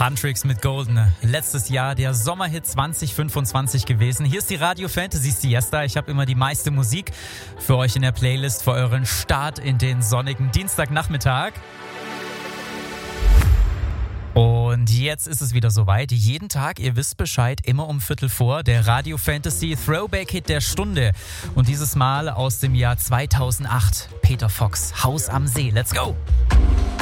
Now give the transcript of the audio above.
Huntrix mit Golden. Letztes Jahr der Sommerhit 2025 gewesen. Hier ist die Radio Fantasy Siesta. Ich habe immer die meiste Musik für euch in der Playlist für euren Start in den sonnigen Dienstagnachmittag. Und jetzt ist es wieder soweit. Jeden Tag, ihr wisst Bescheid, immer um 3:15, der Radio Fantasy Throwback-Hit der Stunde. Und dieses Mal aus dem Jahr 2008. Peter Fox, Haus am See. Let's go!